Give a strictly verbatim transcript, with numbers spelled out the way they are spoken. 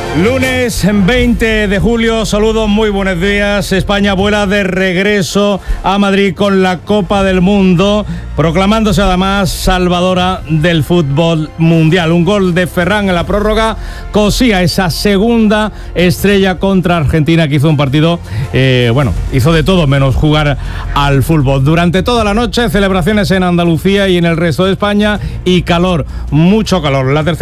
Lunes veinte de julio, saludos, muy buenos días. España vuela de regreso a Madrid con la Copa del Mundo, proclamándose además salvadora del fútbol mundial. Un gol de Ferran en la prórroga cosía esa segunda estrella contra Argentina, que hizo un partido, eh, bueno, hizo de todo menos jugar al fútbol. Durante toda la noche, celebraciones en Andalucía y en el resto de España y calor, mucho calor. La tercera